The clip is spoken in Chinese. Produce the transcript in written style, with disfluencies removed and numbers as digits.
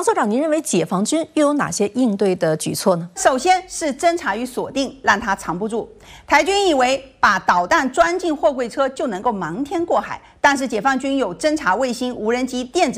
所长，您认为解放军又有哪些应对的举措呢？ 首先是侦察与锁定，让他藏不住。台军以为把导弹钻进货柜车就能够瞒天过海，但是解放军有侦察卫星、无人机、电子